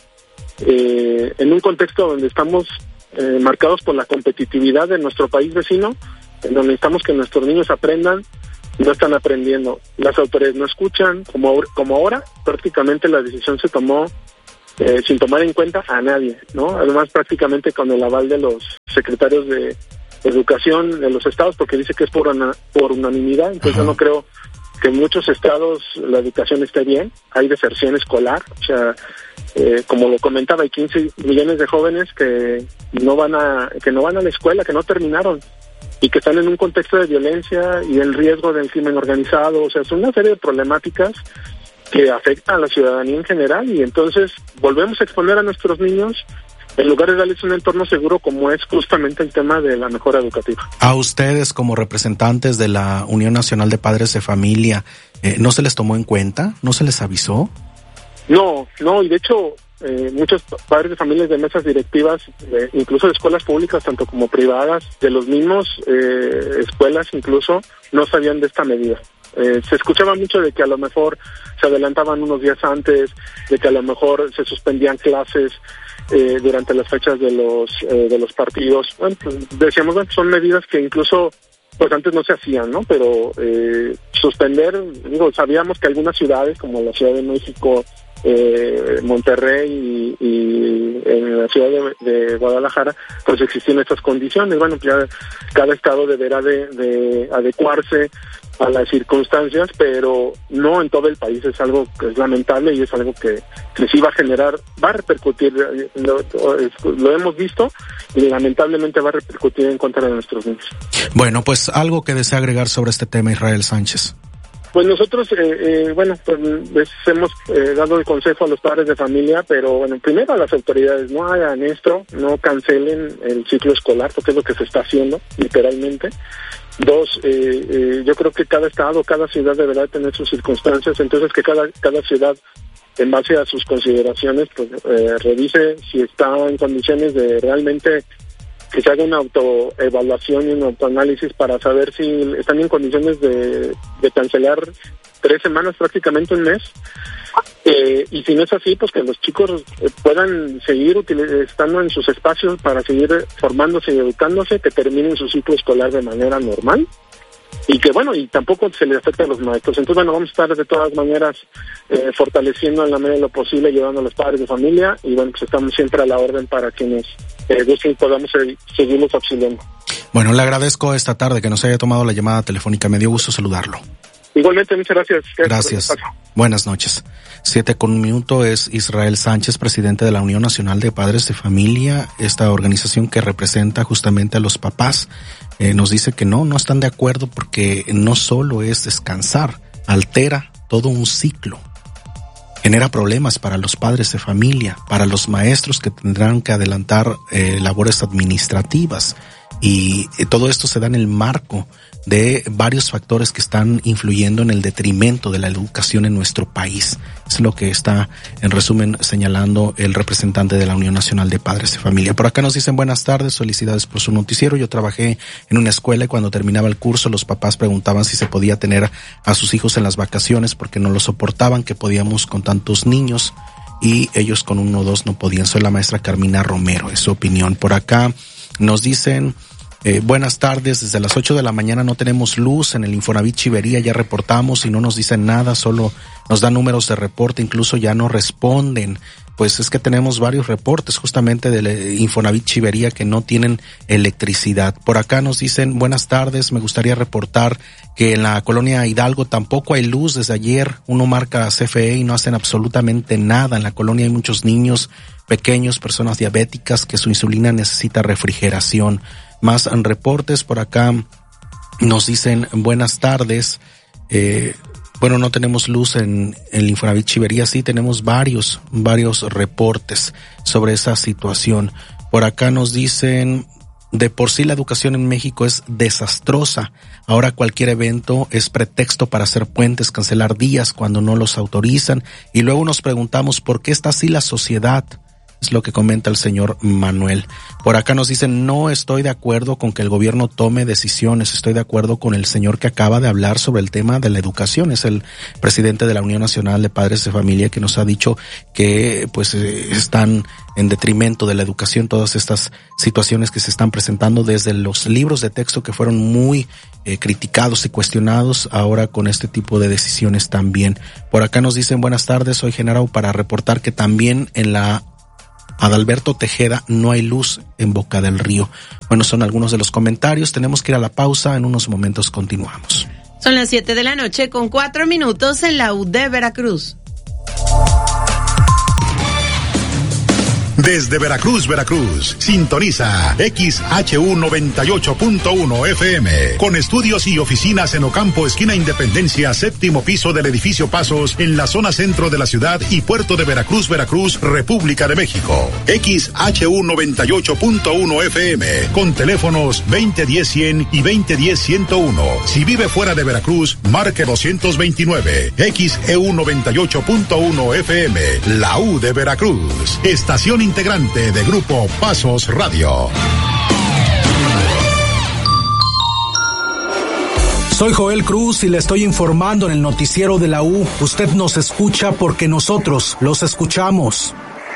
en un contexto donde estamos marcados por la competitividad de nuestro país vecino, en donde necesitamos que nuestros niños aprendan. No están aprendiendo, las autoridades no escuchan, como ahora prácticamente la decisión se tomó sin tomar en cuenta a nadie, ¿no? Además prácticamente con el aval de los secretarios de educación de los estados, porque dice que es por unanimidad, entonces yo no creo que en muchos estados la educación esté bien, hay deserción escolar, o sea, como lo comentaba, hay 15 millones de jóvenes que no van a la escuela, que no terminaron, y que están en un contexto de violencia y el riesgo del crimen organizado, o sea, es una serie de problemáticas que afectan a la ciudadanía en general, y entonces volvemos a exponer a nuestros niños en lugar de darles un entorno seguro, como es justamente el tema de la mejora educativa. A ustedes, como representantes de la Unión Nacional de Padres de Familia, ¿no se les tomó en cuenta? ¿No se les avisó? No, y de hecho muchos padres de familias de mesas directivas, incluso de escuelas públicas, tanto como privadas, de los mismos escuelas incluso, no sabían de esta medida. Se escuchaba mucho de que a lo mejor se adelantaban unos días antes, de que a lo mejor se suspendían clases durante las fechas de los partidos. Bueno, pues decíamos, bueno, son medidas que incluso pues antes no se hacían, ¿no? Pero suspender, sabíamos que algunas ciudades como la Ciudad de México, Monterrey y en la ciudad de Guadalajara pues existían estas condiciones. Bueno, ya cada estado deberá de adecuarse a las circunstancias, pero no en todo el país. Es algo que es lamentable y es algo que sí va a repercutir, lo hemos visto, y lamentablemente va a repercutir en contra de nuestros niños. Bueno, pues algo que desea agregar sobre este tema, Israel Sánchez. Pues nosotros, pues hemos dado el consejo a los padres de familia, pero bueno, primero a las autoridades, no hagan esto, no cancelen el ciclo escolar, porque es lo que se está haciendo, literalmente. Dos, yo creo que cada estado, cada ciudad deberá tener sus circunstancias, entonces que cada ciudad, en base a sus consideraciones, pues revise si está en condiciones de realmente que se haga una autoevaluación y un autoanálisis para saber si están en condiciones de cancelar 3 semanas, prácticamente un mes, y si no es así, pues que los chicos puedan seguir estando en sus espacios para seguir formándose y educándose, que terminen su ciclo escolar de manera normal, y que bueno, y tampoco se les afecta a los maestros. Entonces bueno, vamos a estar de todas maneras fortaleciendo en la medida de lo posible, ayudando a los padres de familia, y bueno, pues estamos siempre a la orden para quienes gusten y podamos seguirlos auxiliando. Bueno, le agradezco esta tarde que nos haya tomado la llamada telefónica, me dio gusto saludarlo. Igualmente, muchas gracias. Gracias. Buenas noches. 7:01 es Israel Sánchez, presidente de la Unión Nacional de Padres de Familia, esta organización que representa justamente a los papás. Nos dice que no están de acuerdo porque no solo es descansar, altera todo un ciclo. Genera problemas para los padres de familia, para los maestros que tendrán que adelantar labores administrativas, y todo esto se da en el marco de varios factores que están influyendo en el detrimento de la educación en nuestro país. Es lo que está, en resumen, señalando el representante de la Unión Nacional de Padres de Familia. Por acá nos dicen buenas tardes, felicidades por su noticiero. Yo trabajé en una escuela y cuando terminaba el curso los papás preguntaban si se podía tener a sus hijos en las vacaciones porque no lo soportaban, que podíamos con tantos niños, y ellos con 1 o 2 no podían. Soy la maestra Carmina Romero, es su opinión. Por acá nos dicen buenas tardes, desde las 8 de la mañana no tenemos luz en el Infonavit Chivería, ya reportamos y no nos dicen nada, solo nos dan números de reporte, incluso ya no responden. Pues es que tenemos varios reportes justamente del Infonavit Chivería que no tienen electricidad. Por acá nos dicen buenas tardes, me gustaría reportar que en la colonia Hidalgo tampoco hay luz desde ayer. Uno marca a CFE y no hacen absolutamente nada. En la colonia hay muchos niños pequeños, personas diabéticas que su insulina necesita refrigeración. Más reportes por acá nos dicen buenas tardes. Bueno, no tenemos luz en el Infonavit Chivería, sí tenemos varios reportes sobre esa situación. Por acá nos dicen De por sí la educación en México es desastrosa. Ahora cualquier evento es pretexto para hacer puentes, cancelar días cuando no los autorizan. Y luego nos preguntamos por qué está así la sociedad. Es lo que comenta el señor Manuel. Por acá nos dicen, no estoy de acuerdo con que el gobierno tome decisiones. Estoy de acuerdo con el señor que acaba de hablar sobre el tema de la educación. Es el presidente de la Unión Nacional de Padres de Familia que nos ha dicho que pues están en detrimento de la educación todas estas situaciones que se están presentando desde los libros de texto que fueron muy criticados y cuestionados, ahora con este tipo de decisiones también. Por acá nos dicen, buenas tardes, soy Genaro para reportar que también en la Adalberto Tejeda no hay luz en Boca del Río. Bueno, son algunos de los comentarios. Tenemos que ir a la pausa. En unos momentos continuamos. Son las 7:00 con 4 minutos en la UD Veracruz. Desde Veracruz, Veracruz, sintoniza XHU 98.1 FM, con estudios y oficinas en Ocampo, esquina Independencia, séptimo piso del edificio Pasos, en la zona centro de la ciudad y puerto de Veracruz, Veracruz, República de México. XHU 98.1 FM, con teléfonos 2010-100 y 2010-101. Si vive fuera de Veracruz, marque 229. XEU 98.1 FM, la U de Veracruz, estación integrante de Grupo Pasos Radio. Soy Joel Cruz y le estoy informando en el noticiero de la U. Usted nos escucha porque nosotros los escuchamos.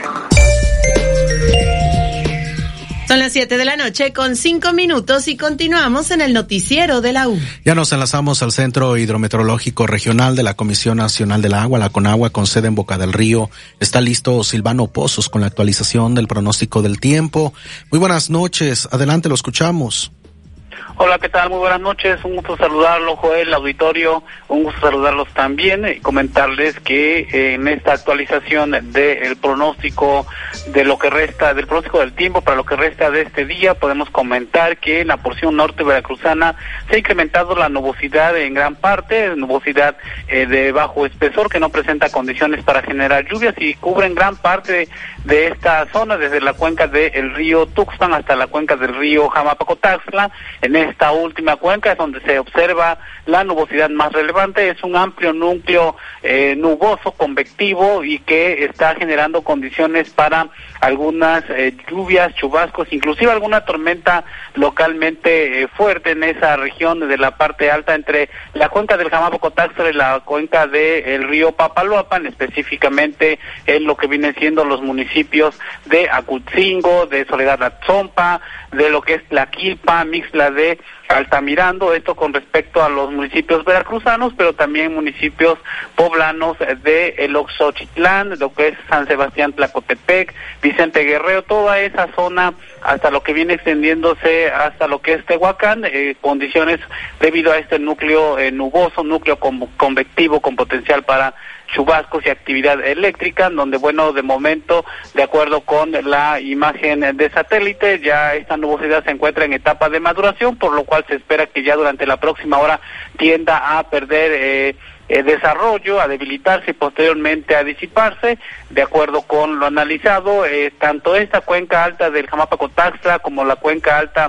Son las 7:00 con 5 minutos y continuamos en el noticiero de la U. Ya nos enlazamos al Centro Hidrometeorológico Regional de la Comisión Nacional del Agua, la CONAGUA, con sede en Boca del Río. Está listo Silvano Pozos con la actualización del pronóstico del tiempo. Muy buenas noches, adelante, lo escuchamos. Hola, ¿qué tal? Muy buenas noches, un gusto saludarlo, Joel, auditorio, un gusto saludarlos también y comentarles que en esta actualización del pronóstico de lo que resta, del pronóstico del tiempo para lo que resta de este día, podemos comentar que en la porción norte veracruzana se ha incrementado la nubosidad en gran parte, nubosidad de bajo espesor que no presenta condiciones para generar lluvias y cubren gran parte de esta zona, desde la cuenca del río Tuxpan hasta la cuenca del río Jamapacotaxtla. En esta última cuenca es donde se observa la nubosidad más relevante, es un amplio núcleo nuboso, convectivo y que está generando condiciones para algunas lluvias, chubascos, inclusive alguna tormenta localmente fuerte en esa región de la parte alta entre la cuenca del Jamapacotaxtla y la cuenca del río Papaloapan, específicamente en lo que vienen siendo los municipios de Acutzingo, de Soledad Atzompa, de lo que es Tlaquilpa, Mixtla de Altamirando, esto con respecto a los municipios veracruzanos, pero también municipios poblanos de el Oxochitlán, lo que es San Sebastián Tlacotepec, Vicente Guerrero, toda esa zona hasta lo que viene extendiéndose hasta lo que es Tehuacán, condiciones debido a este núcleo nuboso, núcleo convectivo con potencial para chubascos y actividad eléctrica, donde bueno, de momento, de acuerdo con la imagen de satélite, ya esta nubosidad se encuentra en etapa de maduración, por lo cual se espera que ya durante la próxima hora tienda a perder desarrollo, a debilitarse y posteriormente a disiparse, de acuerdo con lo analizado. Tanto esta cuenca alta del Jamapacotaxtla como la cuenca alta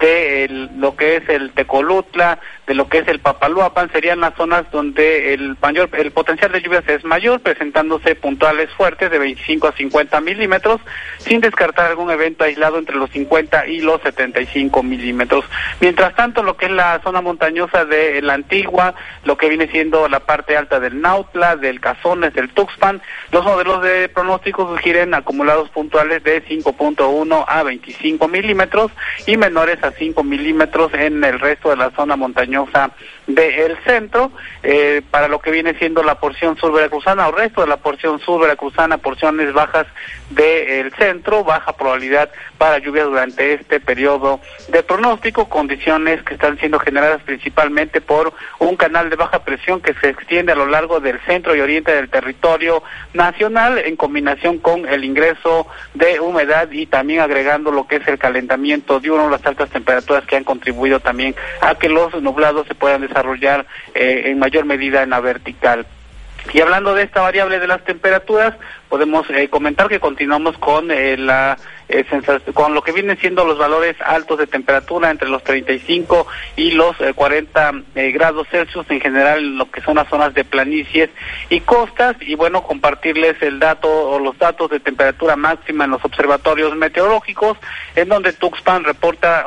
de lo que es el Tecolutla, de lo que es el Papaloapan, serían las zonas donde el potencial de lluvias es mayor, presentándose puntuales fuertes de 25 a 50 milímetros, sin descartar algún evento aislado entre los 50 y los 75 milímetros. Mientras tanto, lo que es la zona montañosa de la Antigua, lo que viene siendo la parte alta del Nautla, del Cazones, del Tuxpan, los modelos de pronóstico sugieren acumulados puntuales de 5.1 a 25 milímetros y menores a 5 milímetros en el resto de la zona montañosa del centro. Para lo que viene siendo la porción sur veracruzana o resto de la porción sur veracruzana, porciones bajas del centro, baja probabilidad para lluvias durante este periodo de pronóstico, condiciones que están siendo generadas principalmente por un canal de baja presión que se extiende a lo largo del centro y oriente del territorio nacional, en combinación con el ingreso de humedad y también agregando lo que es el calentamiento diurno, las altas temperaturas que han contribuido también a que los nublados se puedan desarrollar en mayor medida en la vertical. Y hablando de esta variable de las temperaturas, podemos comentar que continuamos con con lo que vienen siendo los valores altos de temperatura entre los 35 y los 40 grados Celsius en general en lo que son las zonas de planicies y costas. Y bueno, compartirles el dato o los datos de temperatura máxima en los observatorios meteorológicos, en donde Tuxpan reportó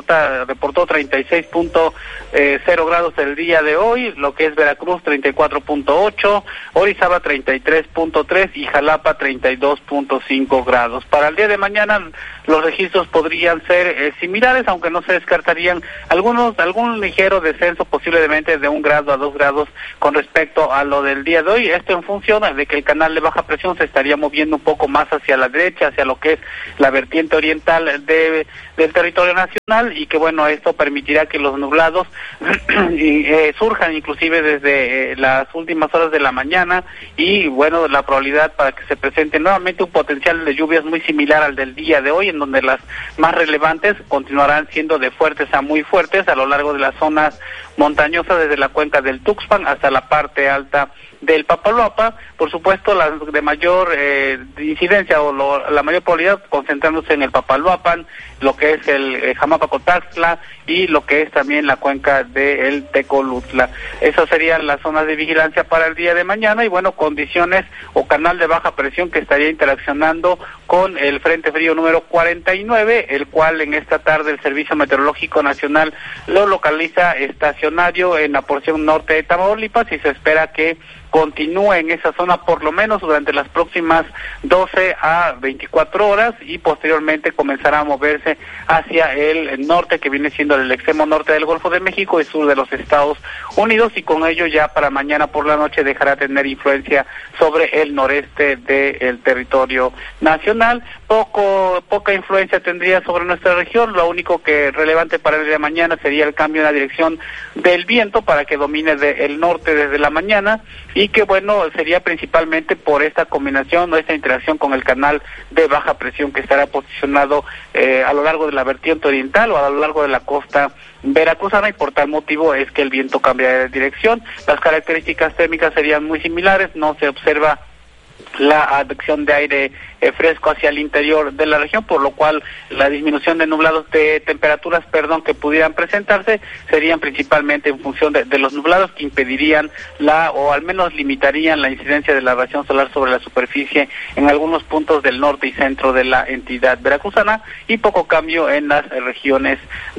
36.0 grados el día de hoy, lo que es Veracruz 34.8, Orizaba 33.3 y Jalapa 32.5 grados. Para el día de mañana los registros podrían ser similares, aunque no se descartarían algún ligero descenso, posiblemente de 1 grado a 2 grados con respecto a lo del día de hoy. Esto en función de que el canal de baja presión se estaría moviendo un poco más hacia la derecha, hacia lo que es la vertiente oriental del territorio nacional, y que bueno, esto permitirá que los nublados surjan inclusive desde las últimas horas de la mañana, y bueno, la probabilidad para que se presente nuevamente un potencial de lluvias muy similar al del día de hoy, en donde las más relevantes continuarán siendo de fuertes a muy fuertes a lo largo de las zonas montañosas, desde la cuenca del Tuxpan hasta la parte alta del Papaloapa. Por supuesto, las de mayor incidencia o la mayor probabilidad concentrándose en el Papaloapan, lo que es el Jamapa-Cotaxtla y lo que es también la cuenca del Tecolutla. Esas serían las zonas de vigilancia para el día de mañana, y bueno, condiciones o canal de baja presión que estaría interaccionando con el Frente Frío número 49, el cual en esta tarde el Servicio Meteorológico Nacional lo localiza estacionario en la porción norte de Tamaulipas, y se espera que continúe en esa zona por lo menos durante las próximas 12 a 24 horas, y posteriormente comenzará a moverse hacia el norte, que viene siendo el extremo norte del Golfo de México y sur de los Estados Unidos, y con ello ya para mañana por la noche dejará tener influencia sobre el noreste del territorio nacional. Poca influencia tendría sobre nuestra región. Lo único que relevante para el día de mañana sería el cambio en la dirección del viento para que domine del norte desde la mañana, y que bueno, sería principalmente por esta combinación o esta interacción con el canal de baja presión que estará posicionado a lo largo de la vertiente oriental o a lo largo de la costa veracruzana, y por tal motivo es que el viento cambia de dirección. Las características térmicas serían muy similares, no se observa la advección de aire fresco hacia el interior de la región, por lo cual la disminución de nublados de temperaturas, que pudieran presentarse serían principalmente en función de los nublados que impedirían o al menos limitarían la incidencia de la radiación solar sobre la superficie en algunos puntos del norte y centro de la entidad veracruzana, y poco cambio en las regiones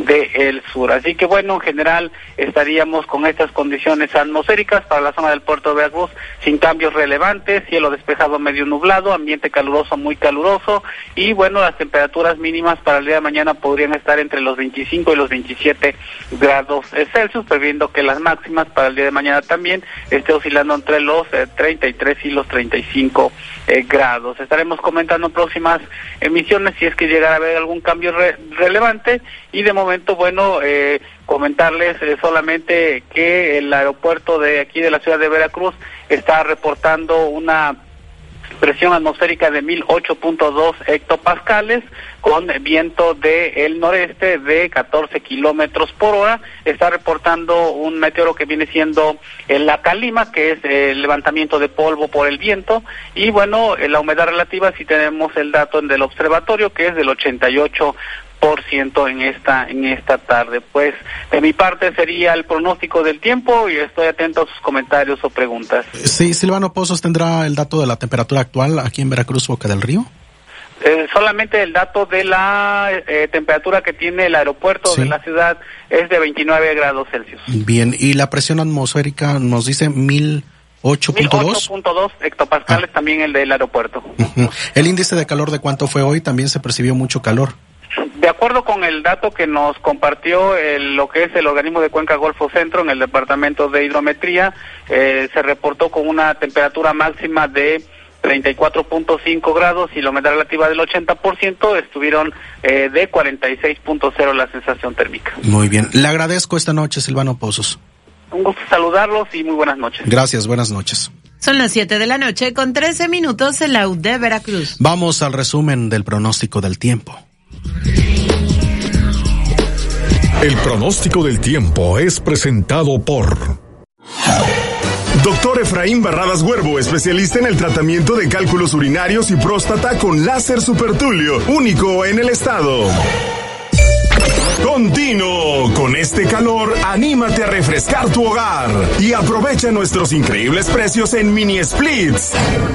del sur. Así que bueno, en general estaríamos con estas condiciones atmosféricas para la zona del puerto de Veracruz sin cambios relevantes, cielo despejado medio nublado, ambiente caluroso, muy caluroso, y bueno, las temperaturas mínimas para el día de mañana podrían estar entre los 25 y los 27 grados Celsius, previendo que las máximas para el día de mañana también esté oscilando entre los 33 y los 35 grados. Estaremos comentando en próximas emisiones si es que llegara a haber algún cambio relevante, y de momento, bueno, comentarles solamente que el aeropuerto de aquí de la ciudad de Veracruz está reportando una presión atmosférica de 1008.2 hectopascales con viento del noreste de 14 kilómetros por hora. Está reportando un meteoro que viene siendo la calima, que es el levantamiento de polvo por el viento, y bueno, la humedad relativa, si tenemos el dato del observatorio, que es del 88% en esta tarde. Pues de mi parte sería el pronóstico del tiempo, y estoy atento a sus comentarios o preguntas. Sí, Silvano Pozos tendrá el dato de la temperatura actual aquí en Veracruz, Boca del Río. Solamente el dato de la temperatura que tiene el aeropuerto de la ciudad es de 29 grados Celsius. Bien, y la presión atmosférica nos dice 1008.2 hectopascales, también el del aeropuerto. ¿El índice de calor de cuánto fue hoy? También se percibió mucho calor. De acuerdo con el dato que nos compartió lo que es el organismo de Cuenca Golfo Centro en el departamento de hidrometría, se reportó con una temperatura máxima de 34.5 grados y la humedad relativa del 80%, estuvieron de 46.0 la sensación térmica. Muy bien, le agradezco esta noche, Silvano Pozos. Un gusto saludarlos y muy buenas noches. Gracias, buenas noches. Son las 7 de la noche con 13 minutos en la UD Veracruz. Vamos al resumen del pronóstico del tiempo. El pronóstico del tiempo es presentado por Doctor Efraín Barradas Huervo, especialista en el tratamiento de cálculos urinarios y próstata con láser supertulio, único en el estado. Continuo, con este calor, anímate a refrescar tu hogar y aprovecha nuestros increíbles precios en mini splits.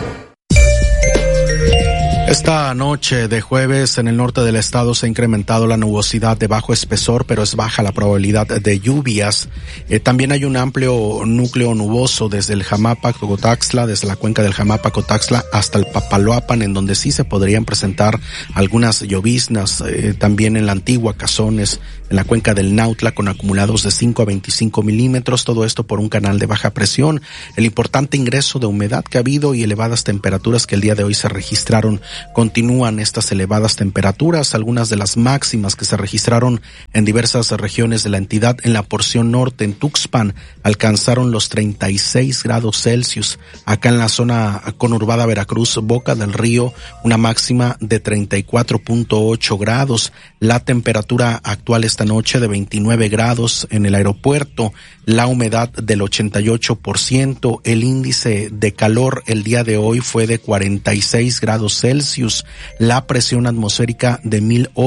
Esta noche de jueves en el norte del estado se ha incrementado la nubosidad de bajo espesor, pero es baja la probabilidad de lluvias. También hay un amplio núcleo nuboso desde el Jamapa-Cotaxtla, desde la cuenca del Jamapa-Cotaxtla hasta el Papaloapan, en donde sí se podrían presentar algunas lloviznas. También en la antigua Cazones, en la cuenca del Nautla, con acumulados de 5 a 25 milímetros, todo esto por un canal de baja presión. El importante ingreso de humedad que ha habido y elevadas temperaturas que el día de hoy se registraron. Continúan estas elevadas temperaturas, algunas de las máximas que se registraron en diversas regiones de la entidad. En la porción norte, en Tuxpan, alcanzaron los 36 grados Celsius. Acá en la zona conurbada Veracruz, Boca del Río, una máxima de 34.8 grados. La temperatura actual esta noche de 29 grados en el aeropuerto, la humedad del 88%, el índice de calor el día de hoy fue de 46 grados Celsius, la presión atmosférica de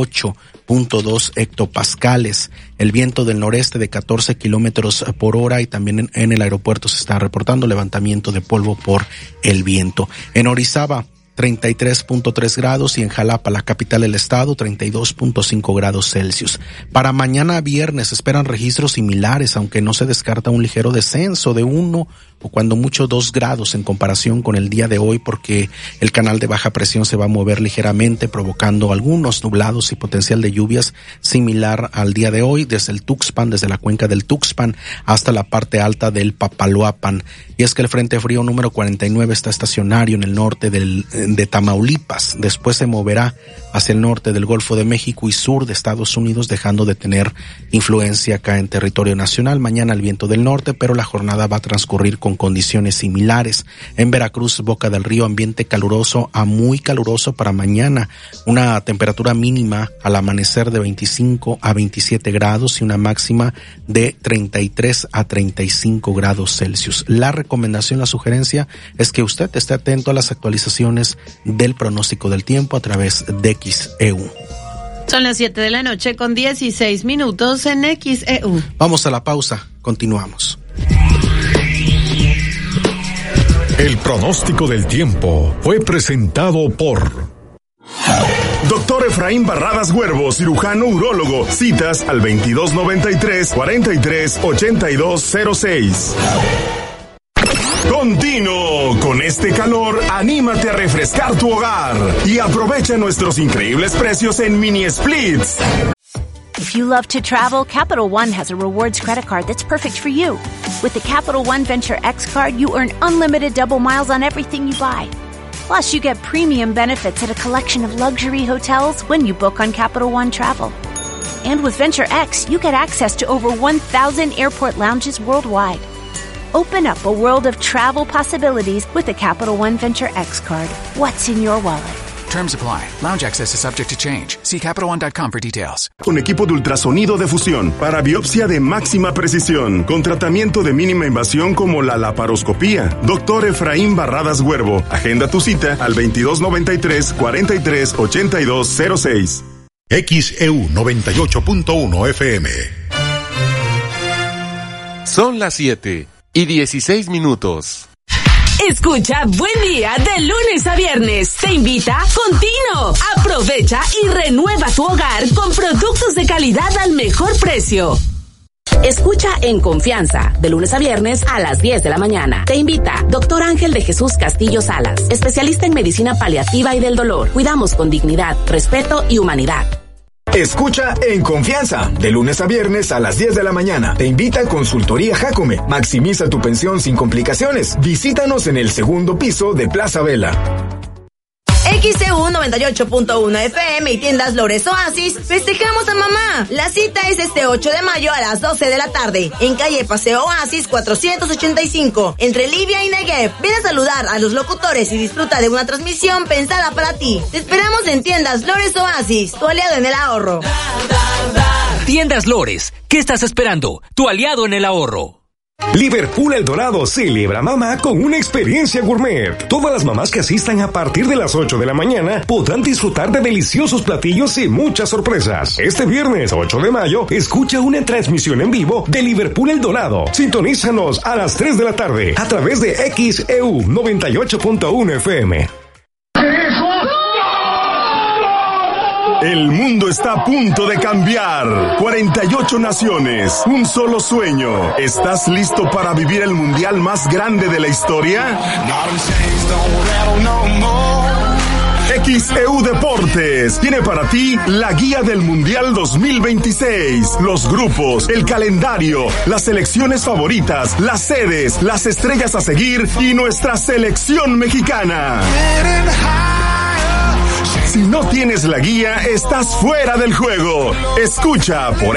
1008.2 hectopascales, el viento del noreste de 14 kilómetros por hora y también en el aeropuerto se está reportando levantamiento de polvo por el viento. En Orizaba, 33.3 grados y en Jalapa, la capital del estado, 32.5 grados Celsius. Para mañana viernes esperan registros similares, aunque no se descarta un ligero descenso de 1 o cuando mucho 2 grados en comparación con el día de hoy, porque el canal de baja presión se va a mover ligeramente, provocando algunos nublados y potencial de lluvias similar al día de hoy, desde el Tuxpan, desde la cuenca del Tuxpan hasta la parte alta del Papaloapan. Y es que el Frente Frío número 49 está estacionario en el norte de Tamaulipas. Después se moverá hacia el norte del Golfo de México y sur de Estados Unidos, dejando de tener influencia acá en territorio nacional. Mañana el viento del norte, pero la jornada va a transcurrir con condiciones similares. En Veracruz, Boca del Río, ambiente caluroso a muy caluroso para mañana. Una temperatura mínima al amanecer de 25 a 27 grados y una máxima de 33 a 35 grados Celsius. La recomendación, la sugerencia es que usted esté atento a las actualizaciones del pronóstico del tiempo a través de XEU. Son las 7 de la noche con 16 minutos en XEU. Vamos a la pausa, continuamos. El pronóstico del tiempo fue presentado por Doctor Efraín Barradas Huervo, cirujano urólogo. Citas al 2293-438206. Continuo, con este calor, anímate a refrescar tu hogar y aprovecha nuestros increíbles precios en mini splits. If you love to travel, Capital One has a rewards credit card that's perfect for you. With the Capital One Venture X card, you earn unlimited double miles on everything you buy. Plus, you get premium benefits at a collection of luxury hotels when you book on Capital One Travel. And with Venture X, you get access to over 1,000 airport lounges worldwide. Open up a world of travel possibilities with the Capital One Venture X card. What's in your wallet? Terms apply. Lounge access is subject to change. See CapitalOne.com for details. Con equipo de ultrasonido de fusión para biopsia de máxima precisión, con tratamiento de mínima invasión como la laparoscopía. Doctor Efraín Barradas Huervo. Agenda tu cita al 2293-438206. XEU 98.1 FM. Son las 7:16. Escucha Buen Día de lunes a viernes. Te invita Continuo. Aprovecha y renueva tu hogar con productos de calidad al mejor precio. Escucha En Confianza, de lunes a viernes a las 10 de la mañana. Te invita Dr. Ángel de Jesús Castillo Salas, especialista en medicina paliativa y del dolor. Cuidamos con dignidad, respeto y humanidad. Escucha En Confianza, de lunes a viernes a las 10 de la mañana. Te invita a Consultoría Jacome. Maximiza tu pensión sin complicaciones. Visítanos en el segundo piso de Plaza Vela. XEU 98.1 FM y tiendas Lores Oasis, festejamos a mamá. La cita es este 8 de mayo a las 12 de la tarde, en calle Paseo Oasis 485, entre Livia y Negev. Ven a saludar a los locutores y disfruta de una transmisión pensada para ti. Te esperamos en tiendas Lores Oasis, tu aliado en el ahorro. Tiendas Lores, ¿qué estás esperando? Tu aliado en el ahorro. Liverpool El Dorado celebra mamá con una experiencia gourmet. Todas las mamás que asistan a partir de las 8 de la mañana podrán disfrutar de deliciosos platillos y muchas sorpresas. Este viernes 8 de mayo, escucha una transmisión en vivo de Liverpool El Dorado. Sintonízanos a las 3 de la tarde a través de XEU 98.1 FM. El mundo está a punto de cambiar. 48 naciones, un solo sueño. ¿Estás listo para vivir el mundial más grande de la historia? XEU Deportes tiene para ti la guía del Mundial 2026, los grupos, el calendario, las selecciones favoritas, las sedes, las estrellas a seguir y nuestra selección mexicana. Si no tienes la guía, estás fuera del juego. Escucha por